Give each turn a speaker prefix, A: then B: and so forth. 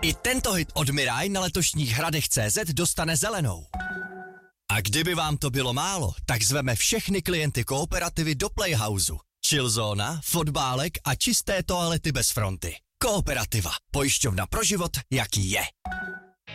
A: I tento hit od Mirai na letošních Hradech.cz dostane zelenou. A kdyby vám to bylo málo, tak zveme všechny klienty Kooperativy do Playhouseu. Chillzóna, fotbálek a čisté toalety bez fronty. Kooperativa. Pojišťovna pro život, jaký je.